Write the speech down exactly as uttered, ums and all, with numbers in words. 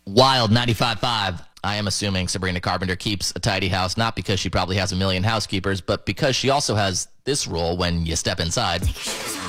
Wild ninety-five point five. I am assuming Sabrina Carpenter keeps a tidy house, not because she probably has a million housekeepers, but because she also has this rule when you step inside.